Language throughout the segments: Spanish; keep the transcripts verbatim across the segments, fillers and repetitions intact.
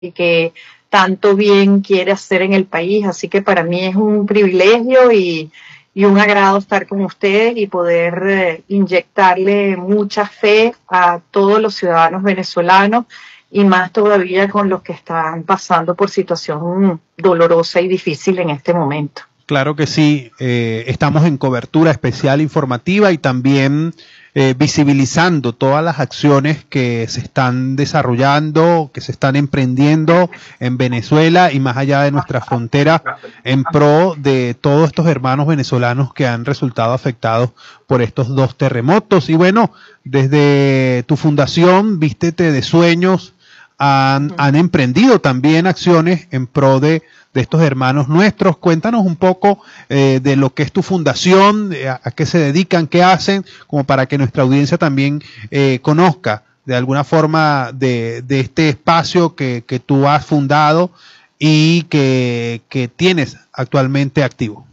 y que tanto bien quiere hacer en el país. Así que para mí es un privilegio y, y un agrado estar con ustedes y poder eh, inyectarle mucha fe a todos los ciudadanos venezolanos y más todavía con los que están pasando por situación dolorosa y difícil en este momento. Claro que sí, eh, estamos en cobertura especial informativa y también eh, visibilizando todas las acciones que se están desarrollando, que se están emprendiendo en Venezuela y más allá de nuestra frontera en pro de todos estos hermanos venezolanos que han resultado afectados por estos dos terremotos. Y bueno, desde tu fundación, Vístete de Sueños, han, han emprendido también acciones en pro de de estos hermanos nuestros. Cuéntanos un poco eh, de lo que es tu fundación, a, a qué se dedican, qué hacen, como para que nuestra audiencia también eh, conozca de alguna forma de, de este espacio que, que tú has fundado y que, que tienes actualmente activo.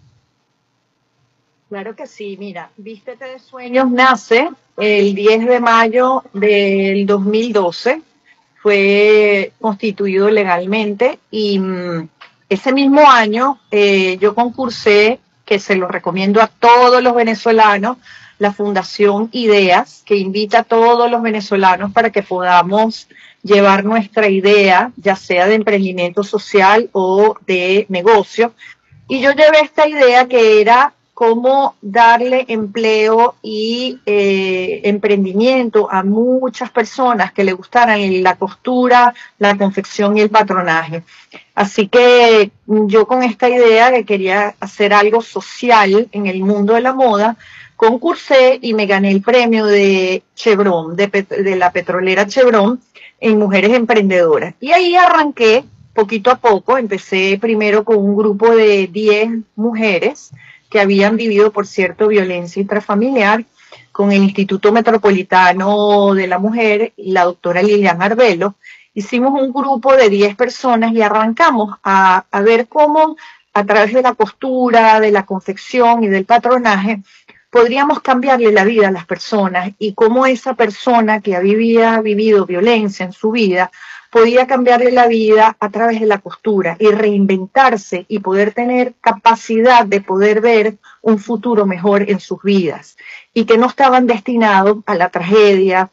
Claro que sí, mira, Vístete de Sueños nace el diez de mayo del dos mil doce, fue constituido legalmente y mmm, ese mismo año eh, yo concursé, que se lo recomiendo a todos los venezolanos, la Fundación Ideas, que invita a todos los venezolanos para que podamos llevar nuestra idea, ya sea de emprendimiento social o de negocio. Y yo llevé esta idea que era cómo darle empleo y eh, emprendimiento a muchas personas que le gustaran la costura, la confección y el patronaje. Así que yo con esta idea que quería hacer algo social en el mundo de la moda, concursé y me gané el premio de Chevron, de, de la petrolera Chevron, en Mujeres Emprendedoras. Y ahí arranqué poquito a poco, empecé primero con un grupo de diez mujeres que habían vivido, por cierto, violencia intrafamiliar, con el Instituto Metropolitano de la Mujer y la doctora Liliana Arbelo. Hicimos un grupo de diez personas y arrancamos a, a ver cómo a través de la costura, de la confección y del patronaje podríamos cambiarle la vida a las personas y cómo esa persona que había vivido violencia en su vida podía cambiarle la vida a través de la costura y reinventarse y poder tener capacidad de poder ver un futuro mejor en sus vidas y que no estaban destinados a la tragedia,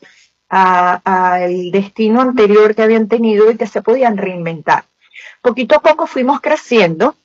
al destino anterior que habían tenido y que se podían reinventar. Poquito a poco fuimos creciendo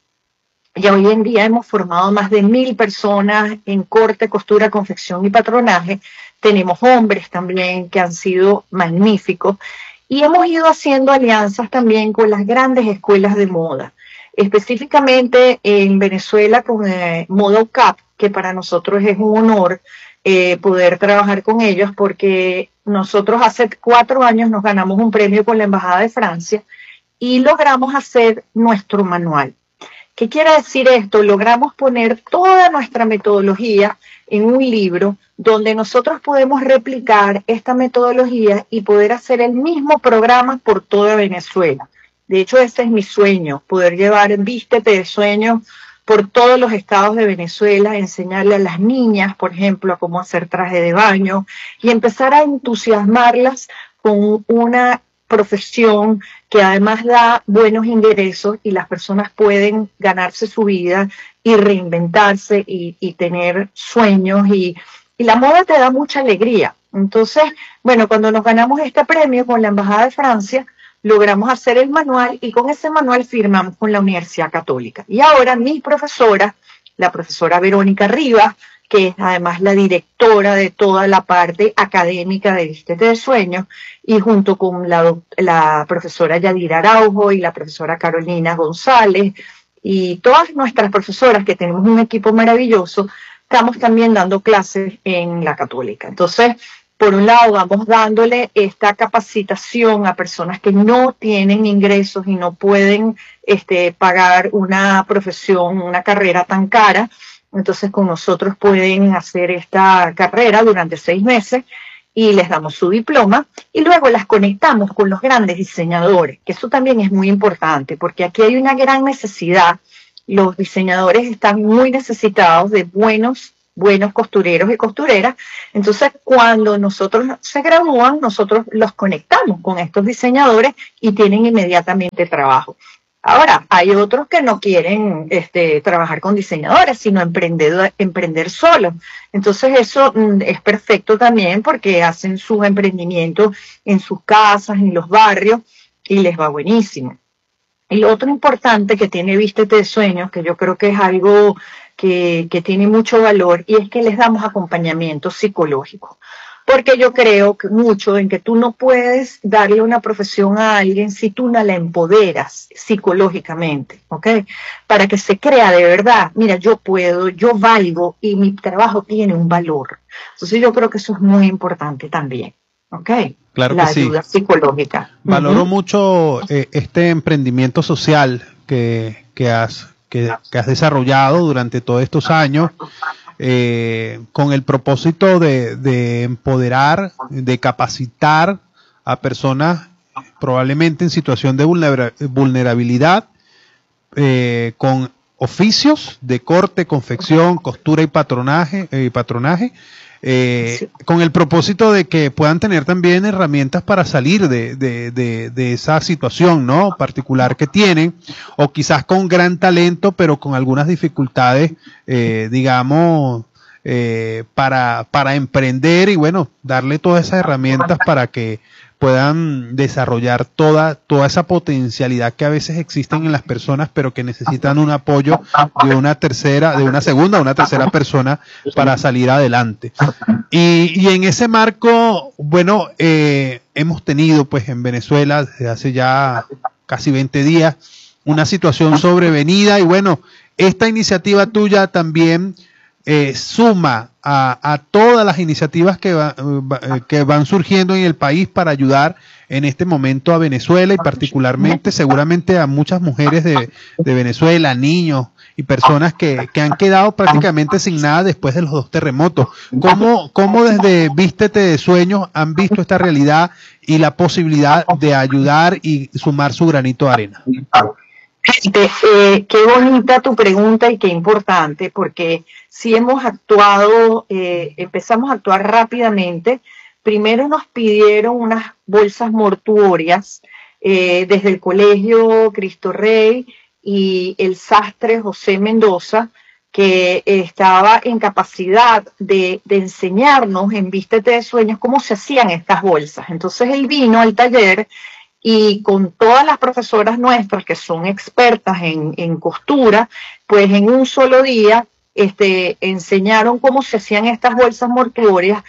y hoy en día hemos formado más de mil personas en corte, costura, confección y patronaje. Tenemos hombres también que han sido magníficos. Y hemos ido haciendo alianzas también con las grandes escuelas de moda, específicamente en Venezuela con eh, Moda U C A P, que para nosotros es un honor eh, poder trabajar con ellos porque nosotros hace cuatro años nos ganamos un premio con la Embajada de Francia y logramos hacer nuestro manual. ¿Qué quiere decir esto? Logramos poner toda nuestra metodología en un libro donde nosotros podemos replicar esta metodología y poder hacer el mismo programa por toda Venezuela. De hecho, ese es mi sueño, poder llevar Vístete de Sueños por todos los estados de Venezuela, enseñarle a las niñas, por ejemplo, a cómo hacer traje de baño y empezar a entusiasmarlas con una profesión que además da buenos ingresos y las personas pueden ganarse su vida y reinventarse y, y tener sueños y, y la moda te da mucha alegría. Entonces, bueno, cuando nos ganamos este premio con la Embajada de Francia, logramos hacer el manual y con ese manual firmamos con la Universidad Católica. Y ahora mi profesora, la profesora Verónica Rivas, que es además la directora de toda la parte académica de Vístete de Sueños, y junto con la, la profesora Yadira Araujo y la profesora Carolina González, y todas nuestras profesoras, que tenemos un equipo maravilloso, estamos también dando clases en la Católica. Entonces, por un lado, vamos dándole esta capacitación a personas que no tienen ingresos y no pueden este, pagar una profesión, una carrera tan cara. Entonces con nosotros pueden hacer esta carrera durante seis meses y les damos su diploma y luego las conectamos con los grandes diseñadores, que eso también es muy importante porque aquí hay una gran necesidad. Los diseñadores están muy necesitados de buenos buenos costureros y costureras. Entonces, cuando nosotros se gradúan, nosotros los conectamos con estos diseñadores y tienen inmediatamente trabajo. Ahora, hay otros que no quieren este, trabajar con diseñadores, sino emprender, emprender solos. Entonces eso mm, es perfecto también porque hacen sus emprendimientos en sus casas, en los barrios, y les va buenísimo. Y lo otro importante que tiene Vístete de Sueños, que yo creo que es algo que, que tiene mucho valor, y es que les damos acompañamiento psicológico. Porque yo creo que mucho en que tú no puedes darle una profesión a alguien si tú no la empoderas psicológicamente, ¿ok? Para que se crea de verdad, mira, yo puedo, yo valgo y mi trabajo tiene un valor. Entonces yo creo que eso es muy importante también, ¿ok? Claro La que sí. ayuda psicológica. Valoro Uh-huh. mucho eh, este emprendimiento social que, que, has, que, que has desarrollado durante todos estos años. Eh, con el propósito de, de empoderar, de capacitar a personas probablemente en situación de vulnera- vulnerabilidad, eh, con oficios de corte, confección, costura y patronaje, eh, patronaje eh, Sí. con el propósito de que puedan tener también herramientas para salir de, de, de, de esa situación, ¿no?, particular que tienen, o quizás con gran talento, pero con algunas dificultades, eh, digamos, eh, para, para emprender y bueno, darle todas esas herramientas para que puedan desarrollar toda, toda esa potencialidad que a veces existen en las personas, pero que necesitan un apoyo de una tercera, de una segunda o una tercera persona para salir adelante. Y, y en ese marco, bueno, eh, hemos tenido pues en Venezuela desde hace ya casi veinte días una situación sobrevenida y bueno, esta iniciativa tuya también eh, suma a, a todas las iniciativas que, va, eh, que van surgiendo en el país para ayudar en este momento a Venezuela y particularmente seguramente a muchas mujeres de, de Venezuela, niños y personas que, que han quedado prácticamente sin nada después de los dos terremotos. ¿Cómo, cómo desde Vístete de Sueños han visto esta realidad y la posibilidad de ayudar y sumar su granito de arena? Este, eh, qué bonita tu pregunta y qué importante, porque si hemos actuado, eh, empezamos a actuar rápidamente. Primero nos pidieron unas bolsas mortuorias eh, desde el Colegio Cristo Rey y el sastre José Mendoza, que eh, estaba en capacidad de, de enseñarnos en Vístete de Sueños cómo se hacían estas bolsas. Entonces él vino al taller y con todas las profesoras nuestras que son expertas en, en costura, pues en un solo día este, enseñaron cómo se hacían estas bolsas mortuorias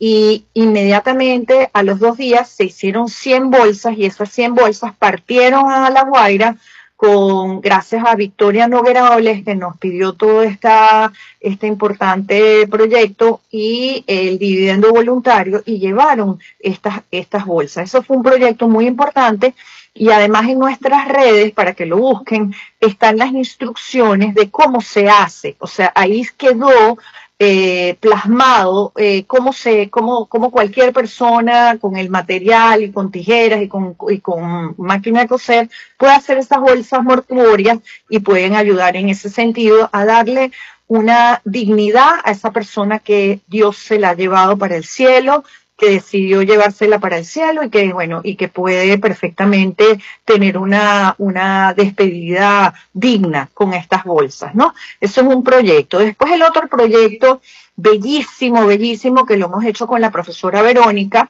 y inmediatamente a los dos días se hicieron cien bolsas y esas cien bolsas partieron a La Guaira con, gracias a Victoria Noguerables que nos pidió todo esta, este importante proyecto y el dividendo voluntario y llevaron estas, estas bolsas. Eso fue un proyecto muy importante y además en nuestras redes, para que lo busquen, están las instrucciones de cómo se hace. O sea, ahí quedó eh, plasmado eh, cómo, se, cómo, cómo cualquier persona con el material y con tijeras y con, y con máquina de coser puede hacer esas bolsas mortuorias y pueden ayudar en ese sentido a darle una dignidad a esa persona que Dios se la ha llevado para el cielo, que decidió llevársela para el cielo y que, bueno, y que puede perfectamente tener una, una despedida digna con estas bolsas, ¿no? Eso es un proyecto. Después el otro proyecto bellísimo, bellísimo, que lo hemos hecho con la profesora Verónica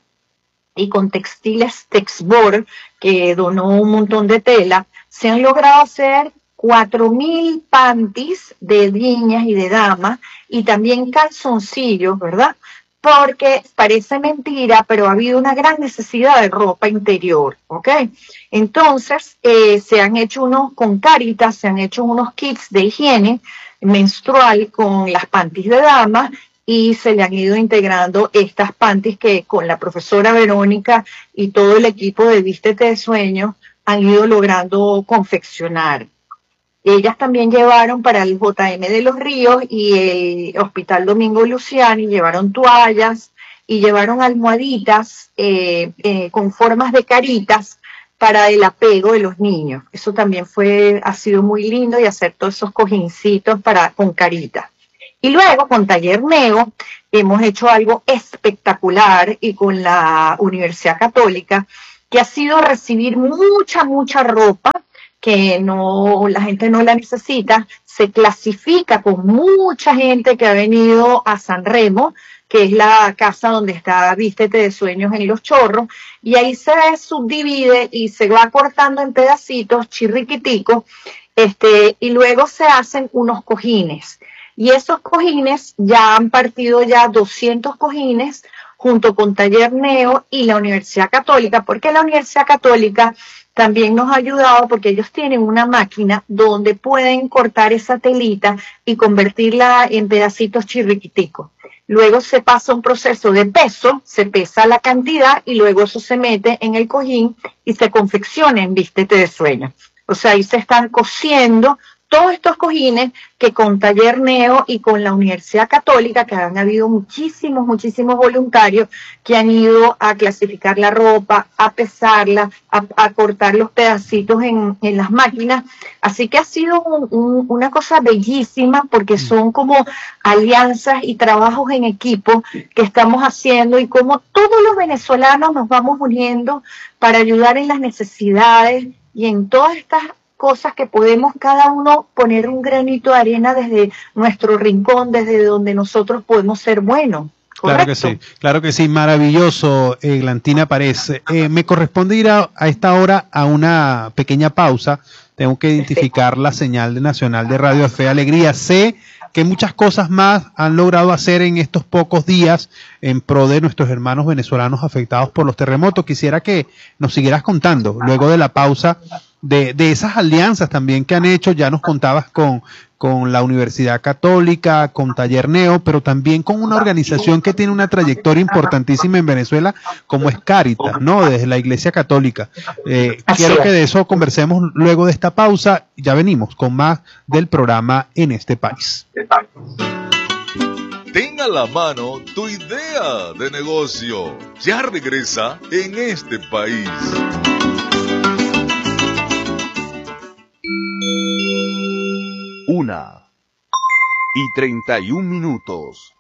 y con Textiles Texbor, que donó un montón de tela, se han logrado hacer cuatro mil panties de niñas y de damas y también calzoncillos, ¿verdad? Porque parece mentira, pero ha habido una gran necesidad de ropa interior, ¿ok? Entonces, eh, se han hecho unos, con Caritas, se han hecho unos kits de higiene menstrual con las panties de dama y se le han ido integrando estas panties que con la profesora Verónica y todo el equipo de Vístete de Sueños han ido logrando confeccionar. Ellas también llevaron para el J M de los Ríos y el Hospital Domingo Luciani, llevaron toallas y llevaron almohaditas eh, eh, con formas de caritas para el apego de los niños. Eso también fue, ha sido muy lindo y hacer todos esos cojincitos para, con caritas. Y luego con Taller Neo hemos hecho algo espectacular y con la Universidad Católica, que ha sido recibir mucha, mucha ropa que no, la gente no la necesita, se clasifica con mucha gente que ha venido a San Remo, que es la casa donde está Vístete de Sueños en Los Chorros, y ahí se subdivide y se va cortando en pedacitos chirriquiticos, este, y luego se hacen unos cojines. Y esos cojines ya han partido ya doscientos cojines junto con Taller Neo y la Universidad Católica, porque la Universidad Católica también nos ha ayudado porque ellos tienen una máquina donde pueden cortar esa telita y convertirla en pedacitos chirriquiticos. Luego se pasa un proceso de peso, se pesa la cantidad y luego eso se mete en el cojín y se confecciona en Vístete de Sueños. O sea, ahí se están cosiendo todos estos cojines que con Taller Neo y con la Universidad Católica, que han habido muchísimos, muchísimos voluntarios que han ido a clasificar la ropa, a pesarla, a, a cortar los pedacitos en, en las máquinas. Así que ha sido un, un, una cosa bellísima porque son como alianzas y trabajos en equipo que estamos haciendo y como todos los venezolanos nos vamos uniendo para ayudar en las necesidades y en todas estas cosas que podemos cada uno poner un granito de arena desde nuestro rincón, desde donde nosotros podemos ser buenos. Claro que sí, claro que sí, maravilloso, Eglantina Párez. Eh, me corresponde ir a, a esta hora a una pequeña pausa. Tengo que identificar la señal de nacional de Radio Fe y Alegría. Sé que muchas cosas más han logrado hacer en estos pocos días en pro de nuestros hermanos venezolanos afectados por los terremotos. Quisiera que nos siguieras contando, luego de la pausa, de, de esas alianzas también que han hecho. Ya nos contabas con, con la Universidad Católica, con Taller Neo, pero también con una organización que tiene una trayectoria importantísima en Venezuela, como es Cáritas, ¿no? Desde la Iglesia Católica. Eh, quiero que de eso conversemos luego de esta pausa. Ya venimos con más del programa En Este País. Ten a la mano tu idea de negocio. Ya regresa En Este País. Una y treinta y un minutos.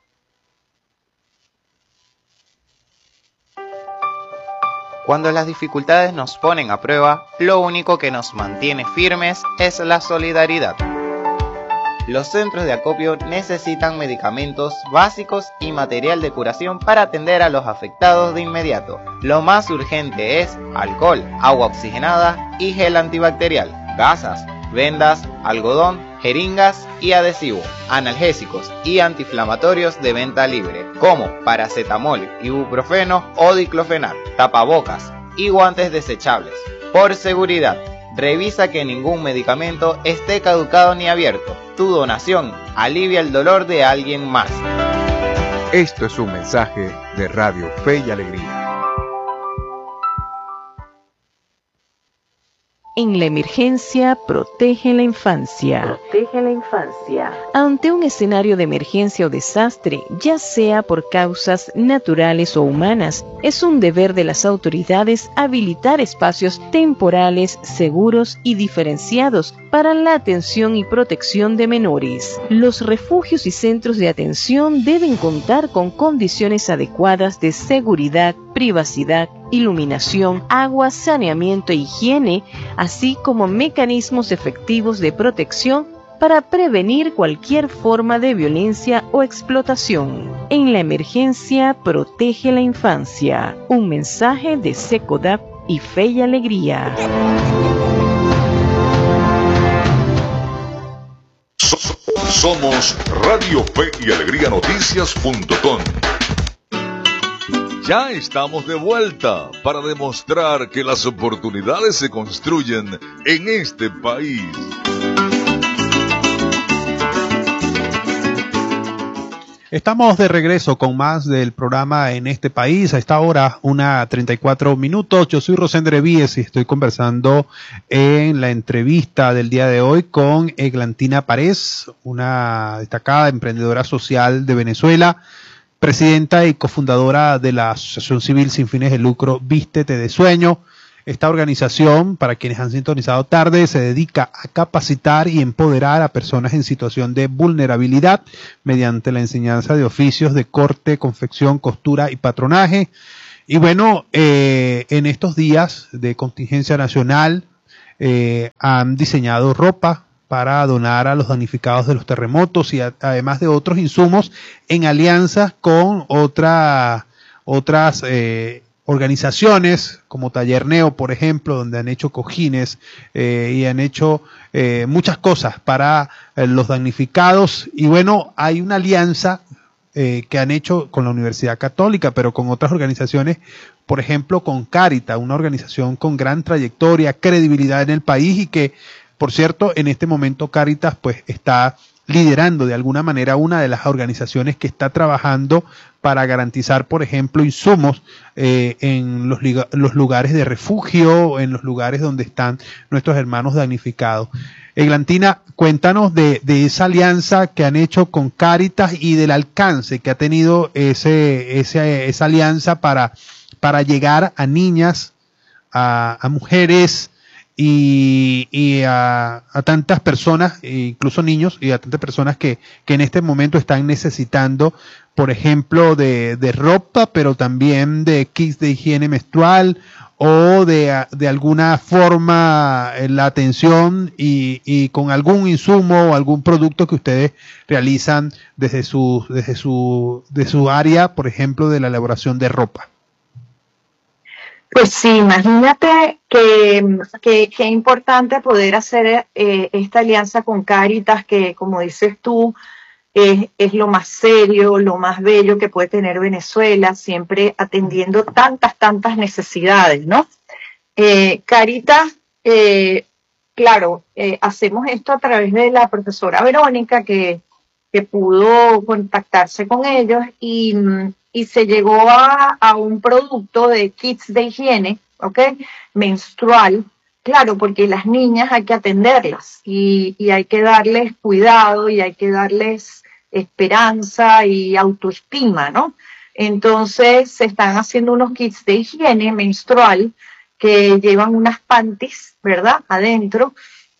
Cuando las dificultades nos ponen a prueba, lo único que nos mantiene firmes es la solidaridad. Los centros de acopio necesitan medicamentos básicos y material de curación para atender a los afectados de inmediato. Lo más urgente es alcohol, agua oxigenada y gel antibacterial, gasas, vendas, algodón, jeringas y adhesivo, analgésicos y antiinflamatorios de venta libre, como paracetamol, ibuprofeno o diclofenac, tapabocas y guantes desechables. Por seguridad, revisa que ningún medicamento esté caducado ni abierto. Tu donación alivia el dolor de alguien más. Esto es un mensaje de Radio Fe y Alegría. En la emergencia, protege la infancia. Protege la infancia. Ante un escenario de emergencia o desastre, ya sea por causas naturales o humanas, es un deber de las autoridades habilitar espacios temporales, seguros y diferenciados para la atención y protección de menores. Los refugios y centros de atención deben contar con condiciones adecuadas de seguridad, privacidad, iluminación, agua, saneamiento e higiene, así como mecanismos efectivos de protección para prevenir cualquier forma de violencia o explotación. En la emergencia, protege la infancia. Un mensaje de SECODAP y Fe y Alegría. Somos Radio Fe y Alegría Noticias punto com. Ya estamos de vuelta para demostrar que las oportunidades se construyen en este país. Estamos de regreso con más del programa En Este País. A esta hora, una treinta y cuatro minutos. Yo soy Rosendre Víez y estoy conversando en la entrevista del día de hoy con Eglantina Párez, una destacada emprendedora social de Venezuela, presidenta y cofundadora de la Asociación Civil Sin Fines de Lucro Vístete de Sueño. Esta organización, para quienes han sintonizado tarde, se dedica a capacitar y empoderar a personas en situación de vulnerabilidad mediante la enseñanza de oficios de corte, confección, costura y patronaje. Y bueno, eh, en estos días de contingencia nacional eh, han diseñado ropa para donar a los damnificados de los terremotos y a, además de otros insumos en alianzas con otra, otras eh, organizaciones como Taller Neo, por ejemplo, donde han hecho cojines eh, y han hecho eh, muchas cosas para eh, los damnificados. Y bueno, hay una alianza eh, que han hecho con la Universidad Católica, pero con otras organizaciones, por ejemplo, con Cáritas, una organización con gran trayectoria, credibilidad en el país y que, por cierto, en este momento Cáritas pues está liderando de alguna manera una de las organizaciones que está trabajando para garantizar, por ejemplo, insumos eh, en los, los lugares de refugio, en los lugares donde están nuestros hermanos damnificados. Eglantina, cuéntanos de, de esa alianza que han hecho con Cáritas y del alcance que ha tenido ese, ese, esa alianza para, para llegar a niñas, a, a mujeres, y, y a, a tantas personas, incluso niños, y a tantas personas que, que en este momento están necesitando, por ejemplo, de, de ropa, pero también de kits de higiene menstrual o de, de alguna forma la atención y, y con algún insumo o algún producto que ustedes realizan desde su, desde su, de su área, por ejemplo, de la elaboración de ropa. Pues sí, imagínate que, que, que importante poder hacer eh, esta alianza con Cáritas, que como dices tú, es, es lo más serio, lo más bello que puede tener Venezuela, siempre atendiendo tantas, tantas necesidades, ¿no? Eh, Cáritas, eh, claro, eh, hacemos esto a través de la profesora Verónica, que, que pudo contactarse con ellos y... y se llegó a, a un producto de kits de higiene, ¿ok? Menstrual, claro, porque las niñas hay que atenderlas y, y hay que darles cuidado y hay que darles esperanza y autoestima, ¿no? Entonces se están haciendo unos kits de higiene menstrual que llevan unas panties, ¿verdad? Adentro.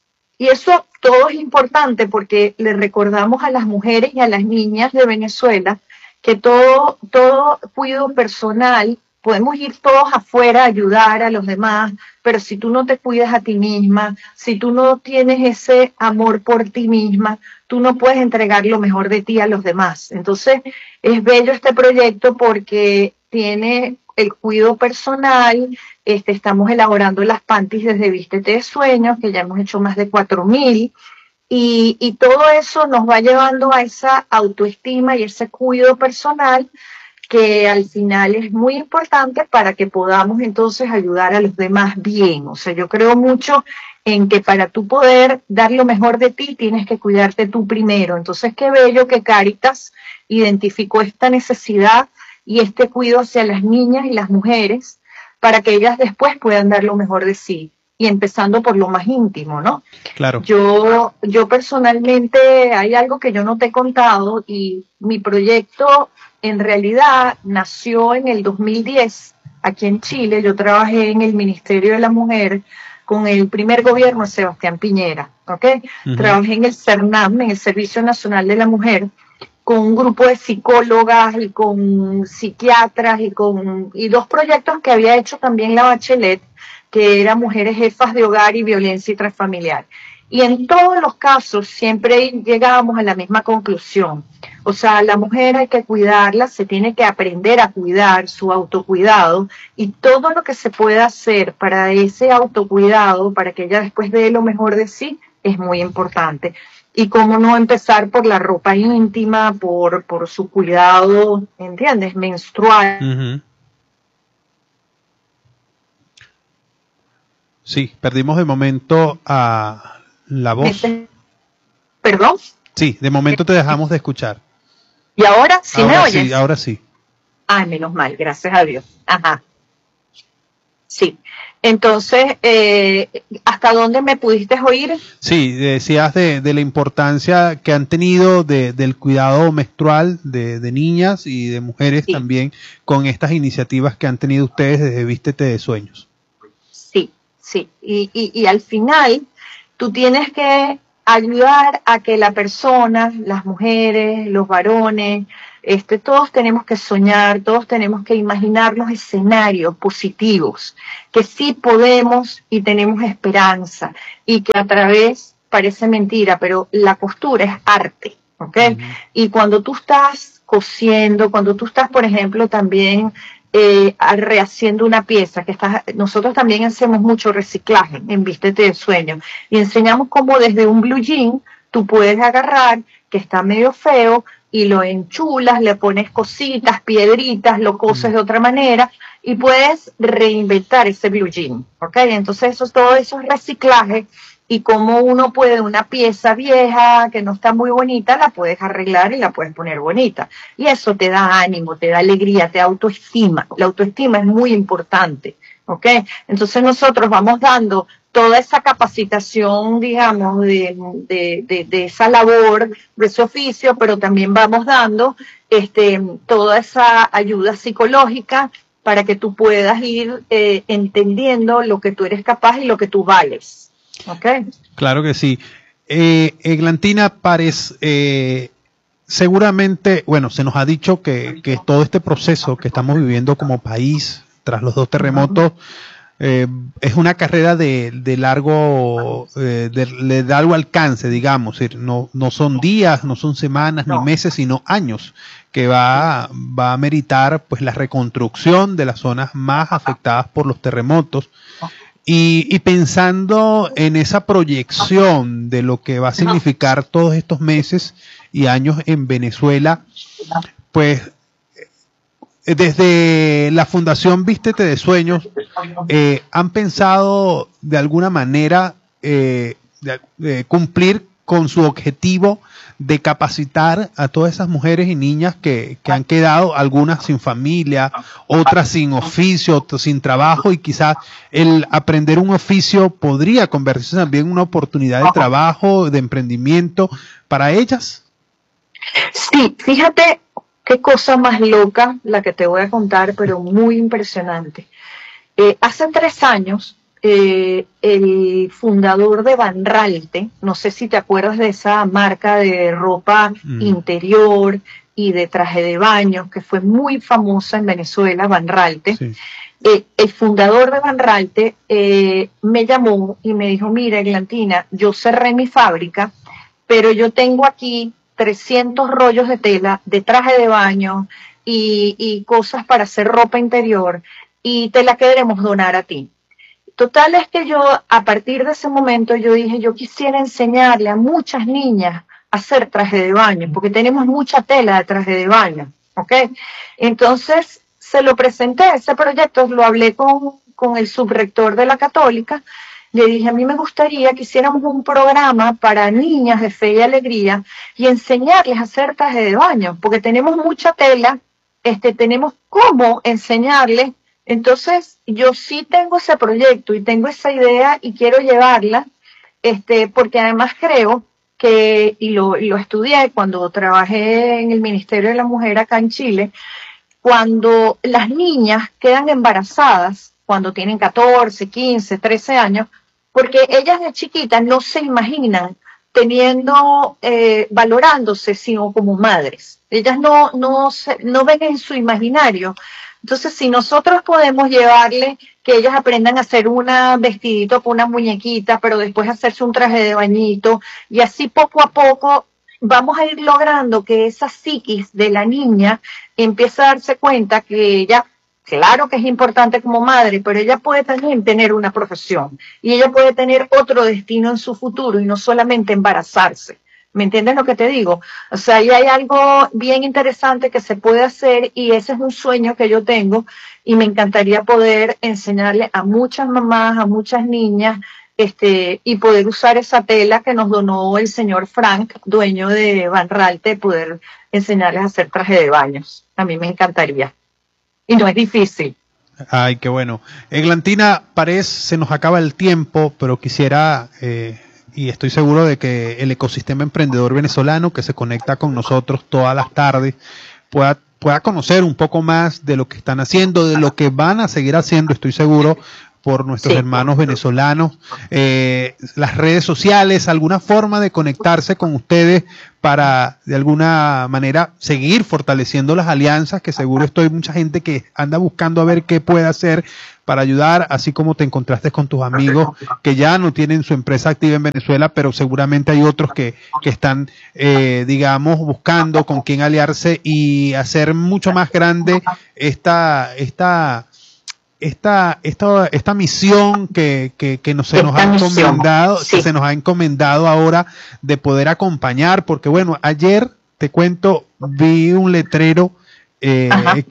Y eso todo es importante porque le recordamos a las mujeres y a las niñas de Venezuela que todo, todo cuidado personal, podemos ir todos afuera a ayudar a los demás, pero si tú no te cuidas a ti misma, si tú no tienes ese amor por ti misma, tú no puedes entregar lo mejor de ti a los demás. Entonces, es bello este proyecto porque tiene el cuidado personal, este, estamos elaborando las panties desde Vístete de Sueños, que ya hemos hecho más de cuatro mil, Y, y todo eso nos va llevando a esa autoestima y ese cuidado personal que al final es muy importante para que podamos entonces ayudar a los demás bien. O sea, yo creo mucho en que para tú poder dar lo mejor de ti tienes que cuidarte tú primero. Entonces, qué bello que Cáritas identificó esta necesidad y este cuidado hacia las niñas y las mujeres para que ellas después puedan dar lo mejor de sí. Y empezando por lo más íntimo, ¿no? Claro. Yo, yo personalmente, hay algo que yo no te he contado y mi proyecto en realidad nació en el dos mil diez, aquí en Chile. Yo trabajé en el Ministerio de la Mujer con el primer gobierno de Sebastián Piñera, ¿ok? Uh-huh. Trabajé en el CERNAM, en el Servicio Nacional de la Mujer, con un grupo de psicólogas y con psiquiatras y con y dos proyectos que había hecho también la Bachelet, que era Mujeres Jefas de Hogar y Violencia Intrafamiliar. Y en todos los casos siempre llegábamos a la misma conclusión. O sea, la mujer hay que cuidarla, se tiene que aprender a cuidar, su autocuidado, y todo lo que se pueda hacer para ese autocuidado, para que ella después dé lo mejor de sí, es muy importante. Y cómo no empezar por la ropa íntima, por, por su cuidado, ¿entiendes? Menstrual. Uh-huh. Sí, perdimos de momento a la voz. ¿Perdón? Sí, de momento te dejamos de escuchar. ¿Y ahora sí ahora me oyes? Sí, ahora sí. Ay, menos mal, gracias a Dios. Ajá. Sí. Entonces, eh, ¿hasta dónde me pudiste oír? Sí, decías de, de la importancia que han tenido de, del cuidado menstrual de, de niñas y de mujeres sí. También con estas iniciativas que han tenido ustedes desde Vístete de Sueños. Sí, sí. Y, y, y al final tú tienes que ayudar a que la persona, las mujeres, los varones, este, todos tenemos que soñar, todos tenemos que imaginarnos escenarios positivos, que sí podemos y tenemos esperanza, y que a través, parece mentira, pero la costura es arte, ¿ok? Uh-huh. Y cuando tú estás cosiendo, cuando tú estás, por ejemplo, también eh, rehaciendo una pieza, que estás, nosotros también hacemos mucho reciclaje en Vístete de Sueño, y enseñamos cómo desde un blue jean tú puedes agarrar, que está medio feo, y lo enchulas, le pones cositas, piedritas, lo coses de otra manera, y puedes reinventar ese blue jean, ¿ok? Entonces eso, todo eso es reciclaje, y como uno puede, una pieza vieja que no está muy bonita, la puedes arreglar y la puedes poner bonita. Y eso te da ánimo, te da alegría, te da autoestima. La autoestima es muy importante, ¿ok? Entonces nosotros vamos dando toda esa capacitación, digamos, de, de, de, de esa labor, de ese oficio, pero también vamos dando este, toda esa ayuda psicológica para que tú puedas ir eh, entendiendo lo que tú eres capaz y lo que tú vales. Okay. Claro que sí. Eh, Eglantina Párez, eh, seguramente, bueno, se nos ha dicho que, que todo este proceso que estamos viviendo como país tras los dos terremotos eh, es una carrera de, de largo eh, de, de largo alcance, digamos. No, no son días, no son semanas no. ni meses, sino años que va, va a meritar pues la reconstrucción de las zonas más afectadas por los terremotos. Y, y pensando en esa proyección de lo que va a significar todos estos meses y años en Venezuela, pues desde la Fundación Vístete de Sueños, eh, ¿han pensado de alguna manera eh, de, de cumplir con su objetivo de capacitar a todas esas mujeres y niñas que, que han quedado, algunas sin familia, otras sin oficio, otras sin trabajo, y quizás el aprender un oficio podría convertirse también en una oportunidad de trabajo, de emprendimiento para ellas? Sí, fíjate qué cosa más loca la que te voy a contar, pero muy impresionante. Eh, hace tres años, Eh, el fundador de Banralte, no sé si te acuerdas de esa marca de ropa mm. interior y de traje de baño que fue muy famosa en Venezuela, Banralte. Sí. Eh, el fundador de Banralte eh, me llamó y me dijo, mira, Eglantina, yo cerré mi fábrica, pero yo tengo aquí trescientos rollos de tela de traje de baño y, y cosas para hacer ropa interior, y te la queremos donar a ti. Total es que yo, a partir de ese momento, yo dije, yo quisiera enseñarle a muchas niñas a hacer traje de baño, porque tenemos mucha tela de traje de baño, ¿ok? Entonces, se lo presenté, ese proyecto, lo hablé con, con el subrector de la Católica, le dije, a mí me gustaría que hiciéramos un programa para niñas de fe y alegría y enseñarles a hacer traje de baño, porque tenemos mucha tela, este, tenemos cómo enseñarles. Entonces, yo sí tengo ese proyecto y tengo esa idea y quiero llevarla, este, porque además creo que, y lo, y lo estudié cuando trabajé en el Ministerio de la Mujer acá en Chile, cuando las niñas quedan embarazadas, cuando tienen catorce, quince, trece años, porque ellas de chiquitas no se imaginan teniendo, eh, valorándose sino como madres. Ellas no, no, se, no ven en su imaginario. Entonces, si nosotros podemos llevarle que ellas aprendan a hacer un vestidito con una muñequita, pero después hacerse un traje de bañito, y así poco a poco vamos a ir logrando que esa psiquis de la niña empiece a darse cuenta que ella, claro que es importante como madre, pero ella puede también tener una profesión, y ella puede tener otro destino en su futuro, y no solamente embarazarse. ¿Me entiendes lo que te digo? O sea, ahí hay algo bien interesante que se puede hacer, y ese es un sueño que yo tengo, y me encantaría poder enseñarle a muchas mamás, a muchas niñas, este, y poder usar esa tela que nos donó el señor Frank, dueño de Banralte, poder enseñarles a hacer traje de baños. A mí me encantaría. Y no es difícil. Ay, qué bueno. Eglantina Párez, se nos acaba el tiempo, pero quisiera... Eh... y estoy seguro de que el ecosistema emprendedor venezolano que se conecta con nosotros todas las tardes pueda, pueda conocer un poco más de lo que están haciendo, de lo que van a seguir haciendo, estoy seguro, por nuestros Sí. hermanos venezolanos, eh, las redes sociales, alguna forma de conectarse con ustedes para de alguna manera seguir fortaleciendo las alianzas, que seguro estoy mucha gente que anda buscando a ver qué puede hacer para ayudar, así como te encontraste con tus amigos que ya no tienen su empresa activa en Venezuela, pero seguramente hay otros que, que están, eh, digamos, buscando con quién aliarse y hacer mucho más grande esta, esta, esta, esta, esta misión que, que, que nos, se nos ha encomendado, sí. que se nos ha encomendado ahora de poder acompañar, porque bueno, ayer te cuento, vi un letrero Eh,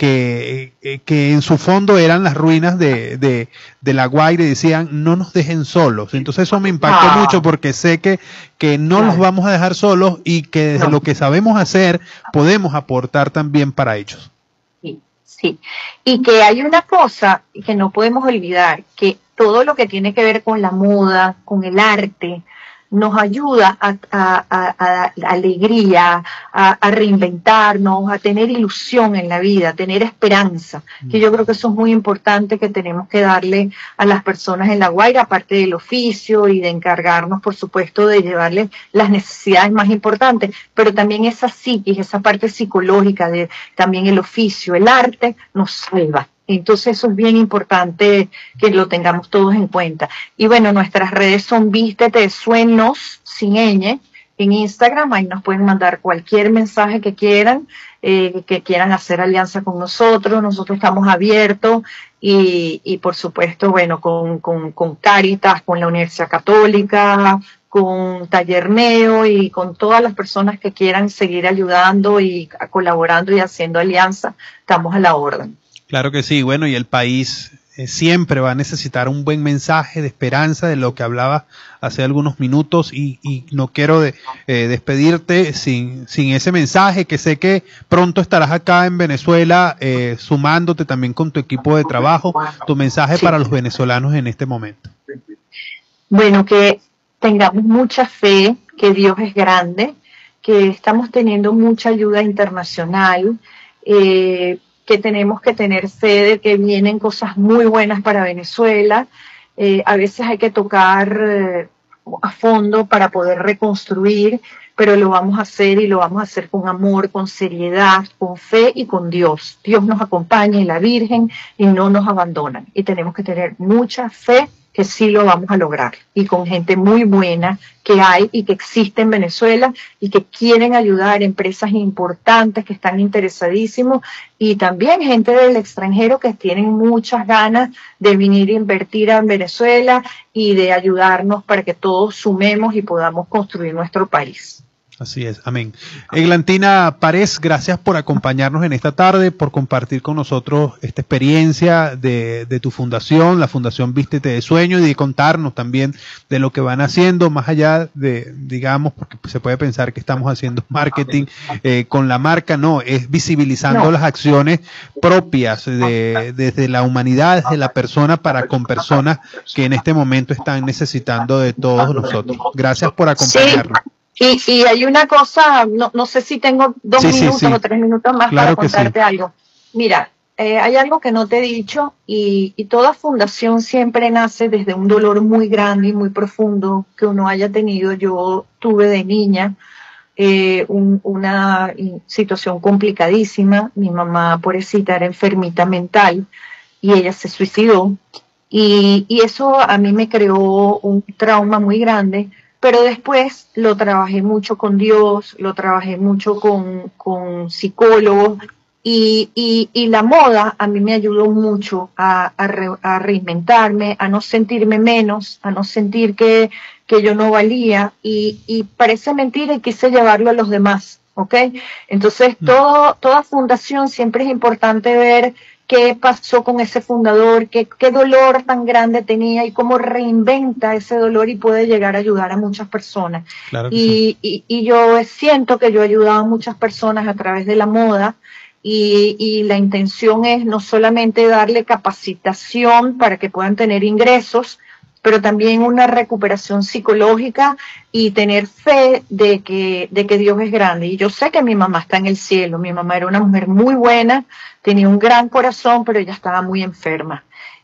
que, eh, que en su fondo eran las ruinas de, de, de La Guaira y decían no nos dejen solos. Entonces eso me impactó ah. mucho porque sé que, que no claro. los vamos a dejar solos y que desde no. lo que sabemos hacer podemos aportar también para ellos. Sí, sí. Y que hay una cosa que no podemos olvidar, que todo lo que tiene que ver con la moda, con el arte, nos ayuda a, a, a, a la alegría, a, a reinventarnos, a tener ilusión en la vida, a tener esperanza, que yo creo que eso es muy importante que tenemos que darle a las personas en La Guaira, aparte del oficio y de encargarnos, por supuesto, de llevarles las necesidades más importantes, pero también esa psiquis, esa parte psicológica de también el oficio, el arte, nos salva. Entonces eso es bien importante que lo tengamos todos en cuenta. Y bueno, nuestras redes son Vístete de Sueños, sin ñ, en Instagram. Ahí nos pueden mandar cualquier mensaje que quieran, eh, que quieran hacer alianza con nosotros. Nosotros estamos abiertos y, y por supuesto, bueno, con, con, con Cáritas, con la Universidad Católica, con Taller Neo y con todas las personas que quieran seguir ayudando y colaborando y haciendo alianza, estamos a la orden. Claro que sí, bueno, y el país eh, siempre va a necesitar un buen mensaje de esperanza, de lo que hablaba hace algunos minutos, y, y no quiero de, eh, despedirte sin, sin ese mensaje, que sé que pronto estarás acá en Venezuela eh, sumándote también con tu equipo de trabajo, tu mensaje sí. para los venezolanos en este momento. Bueno, que tengamos mucha fe, que Dios es grande, que estamos teniendo mucha ayuda internacional, eh, que tenemos que tener fe de que vienen cosas muy buenas para Venezuela. Eh, a veces hay que tocar eh, a fondo para poder reconstruir, pero lo vamos a hacer y lo vamos a hacer con amor, con seriedad, con fe y con Dios. Dios nos acompaña y la Virgen y no nos abandonan. Y tenemos que tener mucha fe que sí lo vamos a lograr, y con gente muy buena que hay y que existe en Venezuela y que quieren ayudar, empresas importantes que están interesadísimos, y también gente del extranjero que tienen muchas ganas de venir a invertir en Venezuela y de ayudarnos para que todos sumemos y podamos construir nuestro país. Así es, amén. Eglantina Párez, gracias por acompañarnos en esta tarde, por compartir con nosotros esta experiencia de, de tu fundación, la Fundación Vístete de Sueño, y de contarnos también de lo que van haciendo, más allá de, digamos, porque se puede pensar que estamos haciendo marketing eh, con la marca, no, es visibilizando no. las acciones propias de, desde la humanidad, desde la persona para con personas que en este momento están necesitando de todos nosotros. Gracias por acompañarnos. Sí. Y, y hay una cosa, no, no sé si tengo dos sí, minutos sí, sí. o tres minutos más claro para contarte sí. algo. Mira, eh, hay algo que no te he dicho, y, y toda fundación siempre nace desde un dolor muy grande y muy profundo que uno haya tenido. Yo tuve de niña eh, un, una situación complicadísima. Mi mamá, pobrecita, era enfermita mental y ella se suicidó. Y, y eso a mí me creó un trauma muy grande. Pero después lo trabajé mucho con Dios, lo trabajé mucho con, con psicólogos, y, y, y la moda a mí me ayudó mucho a, a, re, a reinventarme, a no sentirme menos, a no sentir que, que yo no valía, y, y parece mentira y quise llevarlo a los demás, ¿ok? Entonces todo, toda fundación siempre es importante ver qué pasó con ese fundador, qué, qué dolor tan grande tenía y cómo reinventa ese dolor y puede llegar a ayudar a muchas personas. Claro que y, sí. y, y yo siento que yo he ayudado a muchas personas a través de la moda, y, y la intención es no solamente darle capacitación para que puedan tener ingresos, pero también una recuperación psicológica y tener fe de que, de que Dios es grande. Y yo sé que mi mamá está en el cielo. Mi mamá era una mujer muy buena, tenía un gran corazón, pero ella estaba muy enferma.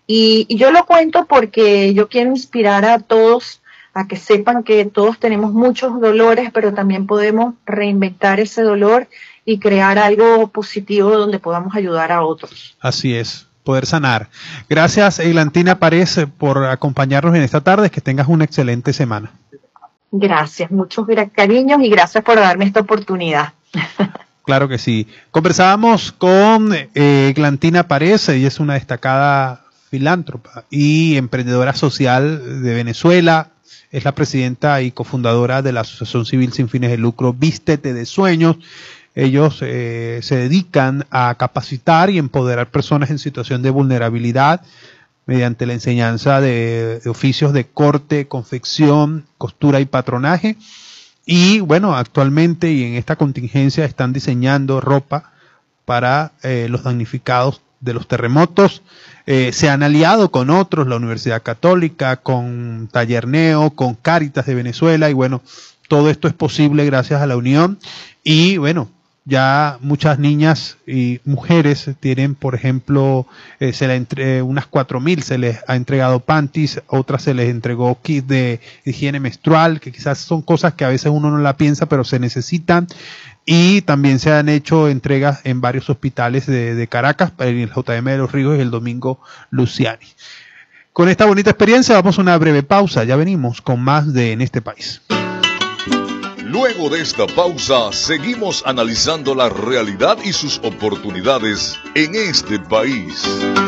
Y, y yo lo cuento porque yo quiero inspirar a todos a que sepan que todos tenemos muchos dolores, pero también podemos reinventar ese dolor y crear algo positivo donde podamos ayudar a otros. Así es, poder sanar. Gracias, Eglantina Párez, por acompañarnos en esta tarde. Que tengas una excelente semana. Gracias, muchos cariños y gracias por darme esta oportunidad. Claro que sí. Conversábamos con eh, Eglantina Párez. Ella es una destacada filántropa y emprendedora social de Venezuela. Es la presidenta y cofundadora de la Asociación Civil Sin Fines de Lucro Vístete de Sueños. Ellos eh, se dedican a capacitar y empoderar personas en situación de vulnerabilidad mediante la enseñanza de, de oficios de corte, confección, costura y patronaje. Y bueno, actualmente y en esta contingencia están diseñando ropa para eh, los damnificados de los terremotos. Eh, se han aliado con otros, la Universidad Católica, con Taller Neo, con Cáritas de Venezuela, y bueno, todo esto es posible gracias a la unión. Y bueno, ya muchas niñas y mujeres tienen, por ejemplo, eh, se le entre, unas cuatro mil se les ha entregado panties, otras se les entregó kit de higiene menstrual, que quizás son cosas que a veces uno no la piensa, pero se necesitan. Y también se han hecho entregas en varios hospitales de, de Caracas, en el J M de los Ríos y el Domingo Luciani. Con esta bonita experiencia vamos a una breve pausa, ya venimos con más de En este país. Luego de esta pausa, seguimos analizando la realidad y sus oportunidades en este país.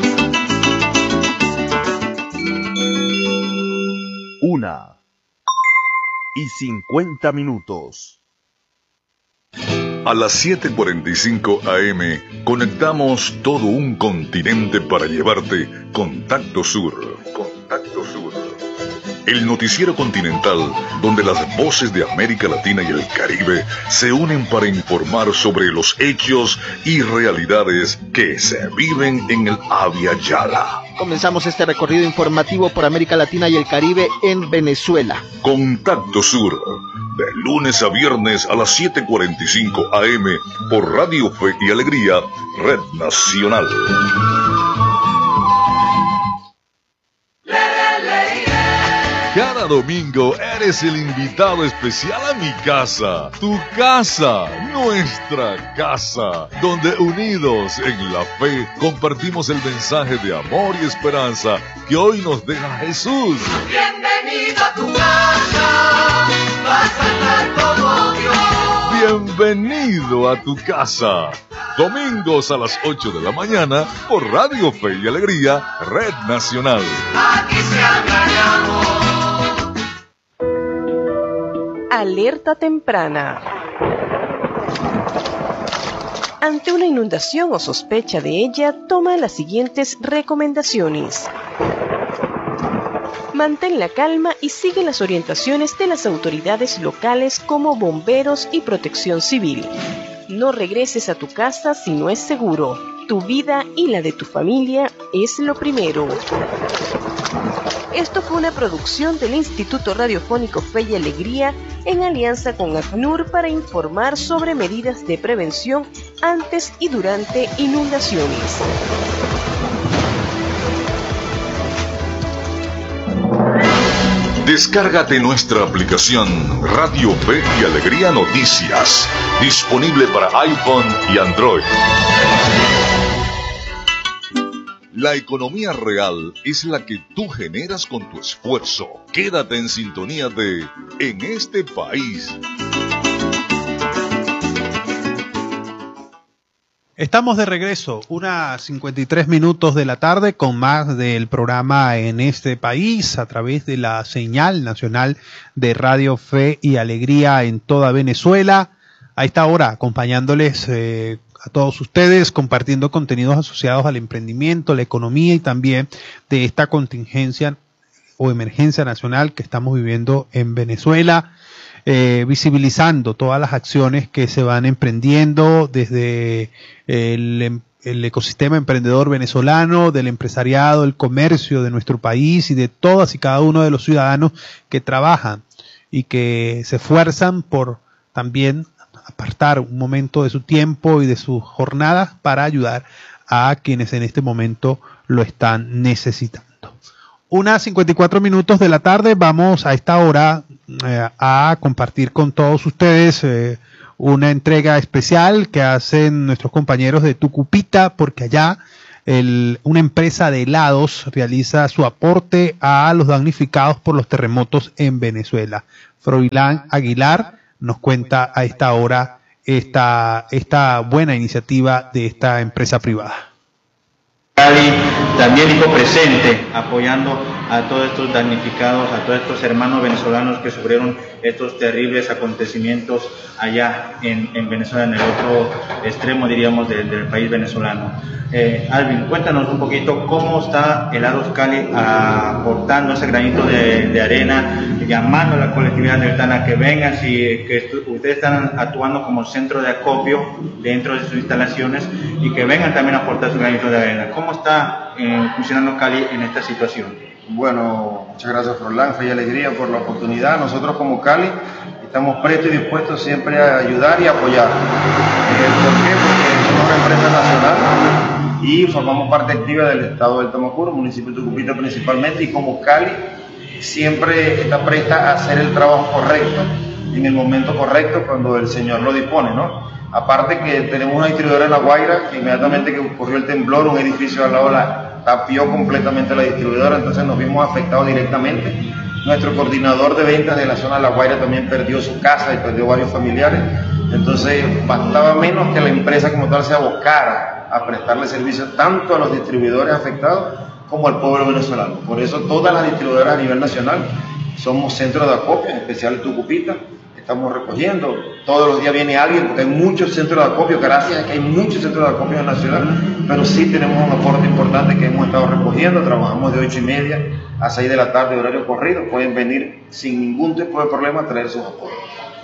Una y cincuenta minutos. A las siete cuarenta y cinco a eme conectamos todo un continente para llevarte Contacto Sur. Contacto Sur. El noticiero continental donde las voces de América Latina y el Caribe se unen para informar sobre los hechos y realidades que se viven en el Abya Yala. Comenzamos este recorrido informativo por América Latina y el Caribe en Venezuela. Contacto Sur, de lunes a viernes a las siete cuarenta y cinco a eme por Radio Fe y Alegría, Red Nacional. Cada domingo eres el invitado especial a mi casa, tu casa, nuestra casa, donde unidos en la fe compartimos el mensaje de amor y esperanza que hoy nos deja Jesús. Bienvenido a tu casa, vas a estar como Dios. Bienvenido a tu casa. Domingos a las ocho de la mañana por Radio Fe y Alegría, Red Nacional. Aquí se habla de amor. Alerta temprana. Ante una inundación o sospecha de ella, toma las siguientes recomendaciones. Mantén la calma y sigue las orientaciones de las autoridades locales como bomberos y protección civil. No regreses a tu casa si no es seguro. Tu vida y la de tu familia es lo primero. Esto fue una producción del Instituto Radiofónico Fe y Alegría en alianza con ACNUR para informar sobre medidas de prevención antes y durante inundaciones. Descárgate nuestra aplicación Radio Fe y Alegría Noticias, disponible para iPhone y Android. La economía real es la que tú generas con tu esfuerzo. Quédate en sintonía de En este país. Estamos de regreso, unas cincuenta y tres minutos de la tarde con más del programa En este país a través de la señal nacional de Radio Fe y Alegría en toda Venezuela. A esta hora acompañándoles eh, a todos ustedes, compartiendo contenidos asociados al emprendimiento, la economía y también de esta contingencia o emergencia nacional que estamos viviendo en Venezuela. Eh, visibilizando todas las acciones que se van emprendiendo desde el, el ecosistema emprendedor venezolano, del empresariado, el comercio de nuestro país y de todas y cada uno de los ciudadanos que trabajan y que se esfuerzan por también apartar un momento de su tiempo y de sus jornadas para ayudar a quienes en este momento lo están necesitando. Unas cincuenta y cuatro minutos de la tarde, vamos a esta hora eh, a compartir con todos ustedes eh, una entrega especial que hacen nuestros compañeros de Tucupita, porque allá el, una empresa de helados realiza su aporte a los damnificados por los terremotos en Venezuela. Froilán Aguilar nos cuenta a esta hora esta, esta buena iniciativa de esta empresa privada. Cali también dijo presente, apoyando a todos estos damnificados, a todos estos hermanos venezolanos que sufrieron estos terribles acontecimientos allá en, en Venezuela, en el otro extremo, diríamos, del, del país venezolano. Eh, Alvin, cuéntanos un poquito cómo está Helados Cali aportando ese granito de, de arena, llamando a la colectividad del Tana que vengan, si que ustedes están actuando como centro de acopio dentro de sus instalaciones y que vengan también a aportar su granito de arena. ¿Cómo está eh, funcionando Cali en esta situación? Bueno, muchas gracias Froilán, Fe y Alegría por la oportunidad. Nosotros como Cali estamos prestos y dispuestos siempre a ayudar y apoyar. Eh, ¿Por qué? Porque somos una empresa nacional y formamos parte activa del estado del Tamacuro, municipio de Tucupita principalmente, y como Cali siempre está presta a hacer el trabajo correcto, en el momento correcto, cuando el Señor lo dispone, ¿no? Aparte que tenemos una distribuidora en La Guaira, que inmediatamente que ocurrió el temblor, un edificio al lado la tapió completamente la distribuidora, entonces nos vimos afectados directamente. Nuestro coordinador de ventas de la zona de La Guaira también perdió su casa y perdió varios familiares, entonces bastaba menos que la empresa como tal se abocara a prestarle servicio tanto a los distribuidores afectados como al pueblo venezolano. Por eso todas las distribuidoras a nivel nacional somos centros de acopio, en especial Tucupita. Estamos recogiendo, todos los días viene alguien, porque hay muchos centros de acopio, gracias a que hay muchos centros de acopio en la ciudad, pero sí tenemos un aporte importante que hemos estado recogiendo. Trabajamos de ocho y media a seis de la tarde, horario corrido, pueden venir sin ningún tipo de problema a traer sus aportes.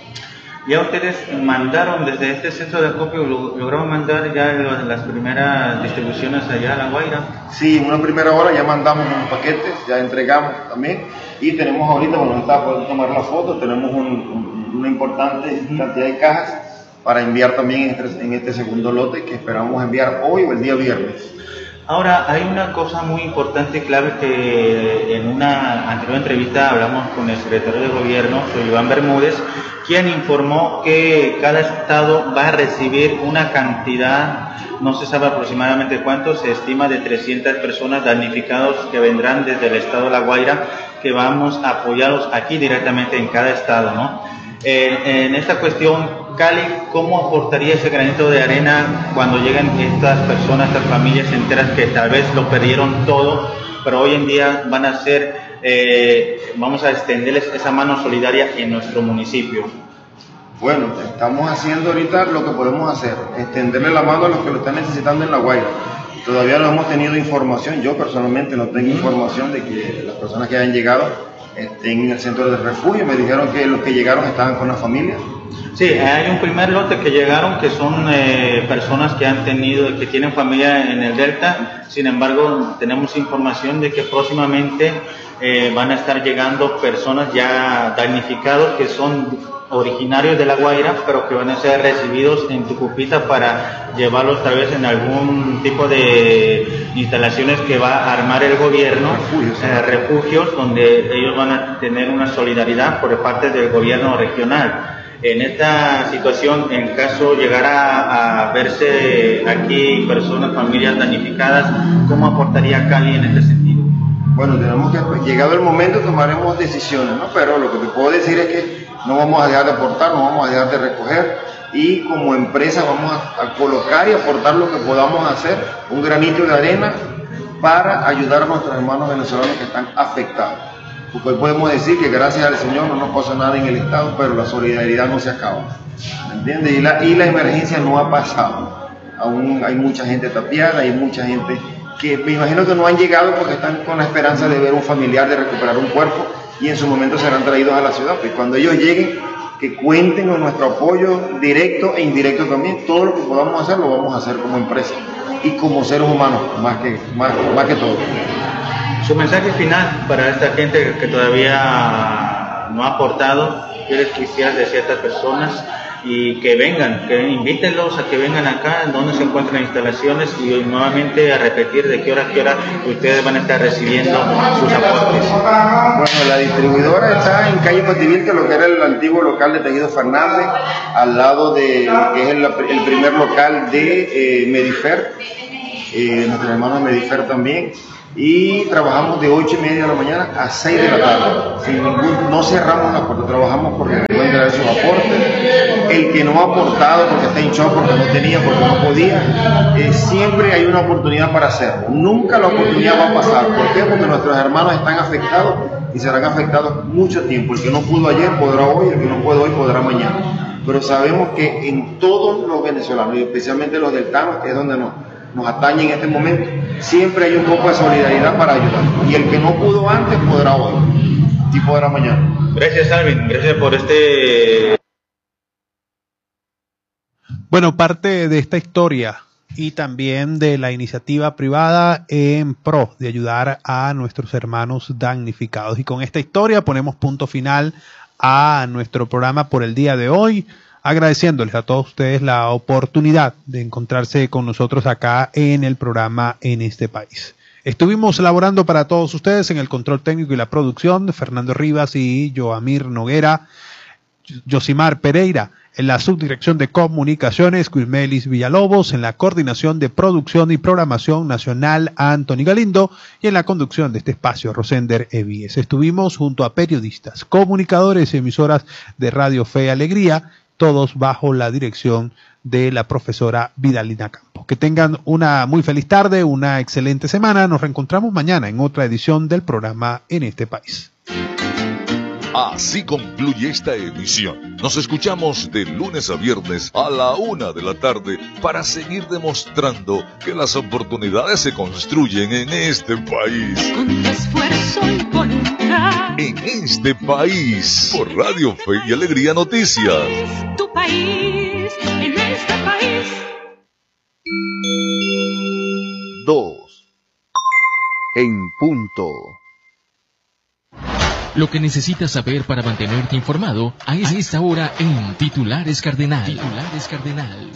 Ya ustedes mandaron desde este centro de acopio, lograron mandar ya las primeras distribuciones allá a La Guaira. Sí, en una primera hora ya mandamos unos paquetes, ya entregamos también, y tenemos ahorita, bueno, está por tomar la foto, tenemos un, un, una importante cantidad de cajas para enviar también en este, en este segundo lote que esperamos enviar hoy o el día viernes. Ahora, hay una cosa muy importante y clave que en una anterior entrevista hablamos con el secretario de Gobierno, soy Iván Bermúdez, quien informó que cada estado va a recibir una cantidad, no se sabe aproximadamente cuánto, se estima de trescientas personas damnificados que vendrán desde el estado de La Guaira, que vamos a apoyarlos aquí directamente en cada estado, ¿no? Eh, en esta cuestión, Cali, ¿cómo aportaría ese granito de arena cuando llegan estas personas, estas familias enteras que tal vez lo perdieron todo, pero hoy en día van a ser, eh, vamos a extenderles esa mano solidaria en nuestro municipio? Bueno, estamos haciendo ahorita lo que podemos hacer, extenderle la mano a los que lo están necesitando en La Guaira. Todavía no hemos tenido información, yo personalmente no tengo información de que las personas que hayan llegado estén en el centro de refugio. Me dijeron que los que llegaron estaban con la familia. Sí, hay un primer lote que llegaron que son eh, personas que han tenido, que tienen familia en el Delta. Sin embargo, tenemos información de que próximamente eh, van a estar llegando personas ya damnificados que son originarios de La Guaira, pero que van a ser recibidos en Tucupita para llevarlos tal vez en algún tipo de instalaciones que va a armar el gobierno, refugios, eh, refugios donde ellos van a tener una solidaridad por parte del gobierno regional. En esta situación, en caso llegara a verse aquí personas, familias damnificadas, ¿cómo aportaría Cali en este sentido? Bueno, tenemos que, llegado el momento, tomaremos decisiones, ¿no? Pero lo que te puedo decir es que no vamos a dejar de aportar, no vamos a dejar de recoger, y como empresa vamos a, a colocar y aportar lo que podamos hacer, un granito de arena para ayudar a nuestros hermanos venezolanos que están afectados. Porque hoy podemos decir que gracias al Señor no nos pasa nada en el Estado, pero la solidaridad no se acaba, ¿me entiendes? Y la, y la emergencia no ha pasado, aún hay mucha gente tapiada, hay mucha gente que me imagino que no han llegado porque están con la esperanza de ver un familiar, de recuperar un cuerpo, y en su momento serán traídos a la ciudad. Pues cuando ellos lleguen, que cuenten con nuestro apoyo directo e indirecto también. Todo lo que podamos hacer lo vamos a hacer como empresa y como seres humanos, más que, más, más que todo. Su mensaje final para esta gente que todavía no ha aportado, ¿qué les quisieras decir a estas personas? y que vengan, que invítenlos a que vengan acá, donde se encuentran instalaciones, y nuevamente a repetir de qué hora a qué hora ustedes van a estar recibiendo sus aportes. Bueno, la distribuidora está en calle Pativilca, que lo que era el antiguo local de Tejido Fernández, al lado de que es el, el primer local de eh, Medifer, eh, nuestros hermanos de Medifer también. Y trabajamos de ocho y media de la mañana a seis de la tarde. Sin ningún, no cerramos la puerta, trabajamos porque pueden traer sus aportes. El que no ha aportado porque está hinchado, porque no tenía, porque no podía, eh, siempre hay una oportunidad para hacerlo. Nunca la oportunidad va a pasar. ¿Por qué? Porque nuestros hermanos están afectados y serán afectados mucho tiempo. El que no pudo ayer podrá hoy, el que no puede hoy podrá mañana. Pero sabemos que en todos los venezolanos, y especialmente los deltanos, que es donde nos nos atañe en este momento, siempre hay un poco de solidaridad para ayudar. Y el que no pudo antes podrá hoy y podrá mañana. Gracias, Alvin. Gracias por este... Bueno, parte de esta historia y también de la iniciativa privada en pro de ayudar a nuestros hermanos damnificados. Y con esta historia ponemos punto final a nuestro programa por el día de hoy, agradeciéndoles a todos ustedes la oportunidad de encontrarse con nosotros acá en el programa En Este País. Estuvimos elaborando para todos ustedes en el control técnico y la producción, Fernando Rivas y Joamir Noguera, Yosimar Pereira, en la subdirección de comunicaciones, Quismelis Villalobos, en la coordinación de producción y programación nacional, Anthony Galindo, y en la conducción de este espacio, Rosender Evíes. Estuvimos junto a periodistas, comunicadores y emisoras de Radio Fe y Alegría, todos bajo la dirección de la profesora Vidalina Campos. Que tengan una muy feliz tarde, una excelente semana. Nos reencontramos mañana en otra edición del programa En Este País. Así concluye esta emisión. Nos escuchamos de lunes a viernes a la una de la tarde para seguir demostrando que las oportunidades se construyen en este país. Con tu esfuerzo y voluntad. En este país, por Radio Fe y Alegría Noticias. Tu país, en este país. Dos. En punto. Lo que necesitas saber para mantenerte informado a esta hora en Titulares Cardenal. Titulares Cardenal.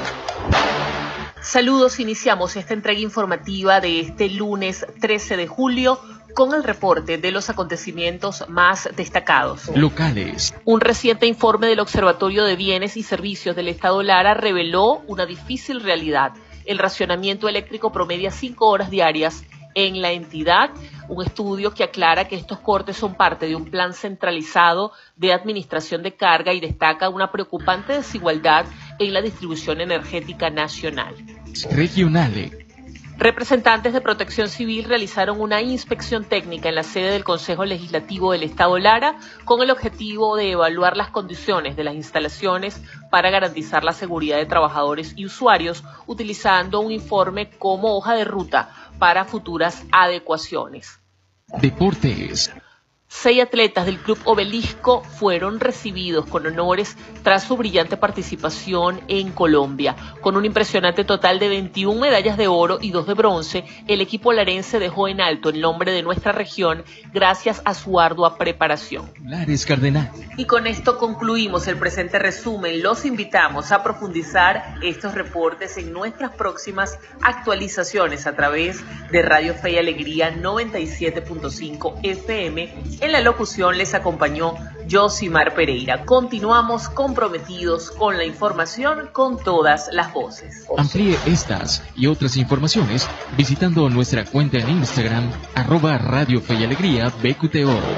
Saludos, iniciamos esta entrega informativa de este lunes trece de julio con el reporte de los acontecimientos más destacados. Locales. Un reciente informe del Observatorio de Bienes y Servicios del Estado Lara reveló una difícil realidad. El racionamiento eléctrico promedia cinco horas diarias en la entidad, un estudio que aclara que estos cortes son parte de un plan centralizado de administración de carga y destaca una preocupante desigualdad en la distribución energética nacional. Regionales. Representantes de Protección Civil realizaron una inspección técnica en la sede del Consejo Legislativo del Estado Lara con el objetivo de evaluar las condiciones de las instalaciones para garantizar la seguridad de trabajadores y usuarios, utilizando un informe como hoja de ruta para futuras adecuaciones. Deportes. Seis atletas del Club Obelisco fueron recibidos con honores tras su brillante participación en Colombia. Con un impresionante total de veintiuna medallas de oro y dos de bronce, el equipo larense dejó en alto el nombre de nuestra región gracias a su ardua preparación. Lares Cardenal. Y con esto concluimos el presente resumen. Los invitamos a profundizar estos reportes en nuestras próximas actualizaciones a través de Radio Fe y Alegría noventa y siete punto cinco F M. En la locución les acompañó Yosimar Pereira. Continuamos comprometidos con la información con todas las voces. Amplíe estas y otras informaciones visitando nuestra cuenta en Instagram, arroba Radio Fe y Alegría B Q T O.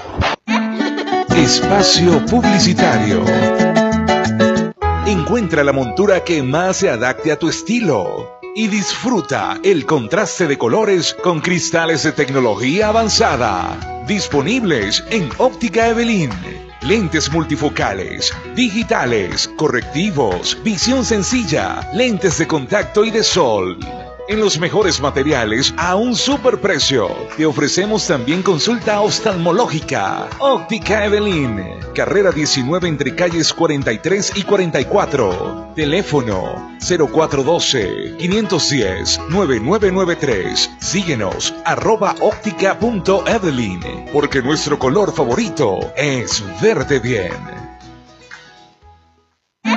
Espacio publicitario. Encuentra la montura que más se adapte a tu estilo y disfruta el contraste de colores con cristales de tecnología avanzada. Disponibles en Óptica Evelyn. Lentes multifocales, digitales, correctivos, visión sencilla, lentes de contacto y de sol. En los mejores materiales a un superprecio. Te ofrecemos también consulta oftalmológica. Óptica Evelyn. Carrera diecinueve entre calles cuarenta y tres y cuarenta y cuatro. Teléfono cero cuatro uno dos, cinco uno cero, nueve nueve nueve tres. Síguenos arroba óptica punto evelyn. Porque nuestro color favorito es verde bien.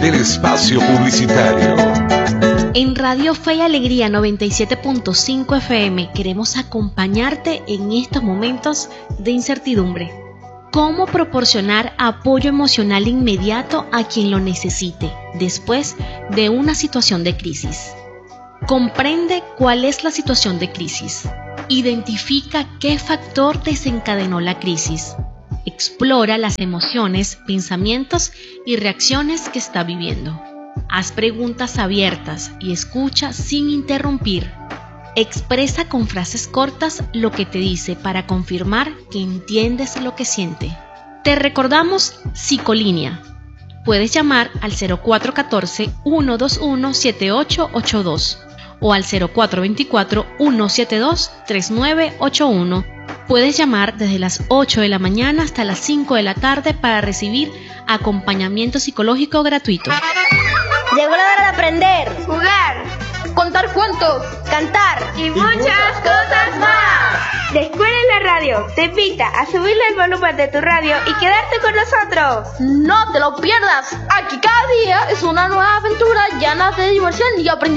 del espacio publicitario. En Radio Fe y Alegría noventa y siete punto cinco F M queremos acompañarte en estos momentos de incertidumbre. ¿Cómo proporcionar apoyo emocional inmediato a quien lo necesite después de una situación de crisis? Comprende cuál es la situación de crisis. Identifica qué factor desencadenó la crisis. Explora las emociones, pensamientos y reacciones que está viviendo. Haz preguntas abiertas y escucha sin interrumpir. Expresa con frases cortas lo que te dice para confirmar que entiendes lo que siente. Te recordamos Psicolínea. Puedes llamar al cero cuatro uno cuatro, uno dos uno, siete ocho ocho dos o al cero cuatro dos cuatro, uno siete dos, tres nueve ocho uno. Puedes llamar desde las ocho de la mañana hasta las cinco de la tarde para recibir acompañamiento psicológico gratuito. Llegó la hora de aprender, jugar, contar cuentos, cantar y muchas cosas más. La Escuela en la Radio te invita a subirle el volumen de tu radio y quedarte con nosotros. No te lo pierdas. Aquí cada día es una nueva aventura llena de diversión y aprendizaje.